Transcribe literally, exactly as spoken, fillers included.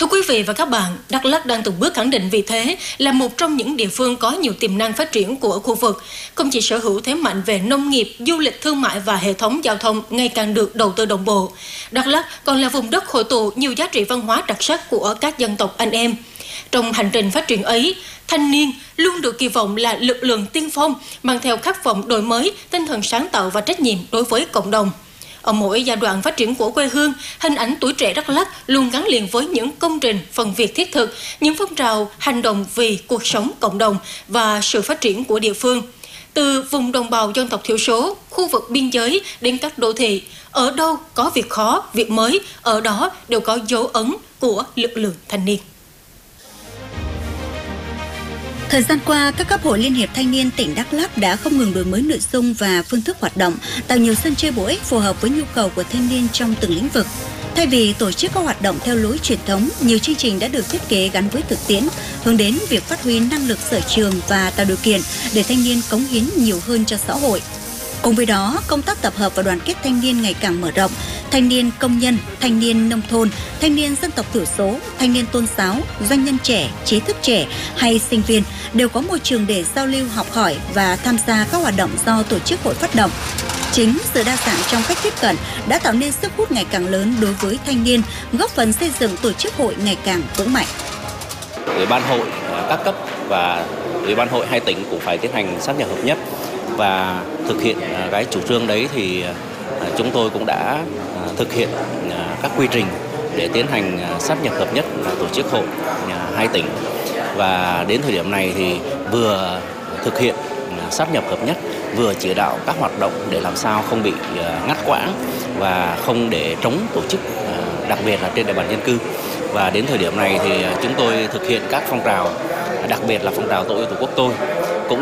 Thưa quý vị và các bạn, Đắk Lắk đang từng bước khẳng định vị thế là một trong những địa phương có nhiều tiềm năng phát triển của khu vực. Không chỉ sở hữu thế mạnh về nông nghiệp, du lịch, thương mại và hệ thống giao thông ngày càng được đầu tư đồng bộ, Đắk Lắk còn là vùng đất hội tụ nhiều giá trị văn hóa đặc sắc của các dân tộc anh em. Trong hành trình phát triển ấy, thanh niên luôn được kỳ vọng là lực lượng tiên phong, mang theo khát vọng đổi mới, tinh thần sáng tạo và trách nhiệm đối với cộng đồng. Ở mỗi giai đoạn phát triển của quê hương, hình ảnh tuổi trẻ Đắk Lắk luôn gắn liền với những công trình, phần việc thiết thực, những phong trào hành động vì cuộc sống cộng đồng và sự phát triển của địa phương. Từ vùng đồng bào dân tộc thiểu số, khu vực biên giới đến các đô thị, ở đâu có việc khó, việc mới, ở đó đều có dấu ấn của lực lượng thanh niên. Thời gian qua, các cấp hội Liên hiệp Thanh niên tỉnh Đắk Lắk đã không ngừng đổi mới nội dung và phương thức hoạt động, tạo nhiều sân chơi bổ ích phù hợp với nhu cầu của thanh niên trong từng lĩnh vực. Thay vì tổ chức các hoạt động theo lối truyền thống, nhiều chương trình đã được thiết kế gắn với thực tiễn, hướng đến việc phát huy năng lực sở trường và tạo điều kiện để thanh niên cống hiến nhiều hơn cho xã hội. Cùng với đó, công tác tập hợp và đoàn kết thanh niên ngày càng mở rộng. Thanh niên công nhân, thanh niên nông thôn, thanh niên dân tộc thiểu số, thanh niên tôn giáo, doanh nhân trẻ, trí thức trẻ hay sinh viên đều có môi trường để giao lưu, học hỏi và tham gia các hoạt động do tổ chức hội phát động. Chính sự đa dạng trong cách tiếp cận đã tạo nên sức hút ngày càng lớn đối với thanh niên, góp phần xây dựng tổ chức hội ngày càng vững mạnh. Ủy ban hội các cấp và Ủy ban hội hai tỉnh cũng phải tiến hành sáp nhập hợp nhất. Và thực hiện cái chủ trương đấy thì chúng tôi cũng đã thực hiện các quy trình để tiến hành sáp nhập hợp nhất tổ chức hội hai tỉnh. Và đến thời điểm này thì vừa thực hiện sáp nhập hợp nhất, vừa chỉ đạo các hoạt động để làm sao không bị ngắt quãng và không để trống tổ chức, đặc biệt là trên địa bàn dân cư. Và đến thời điểm này thì chúng tôi thực hiện các phong trào, đặc biệt là phong trào Tôi yêu Tổ quốc tôi, cũng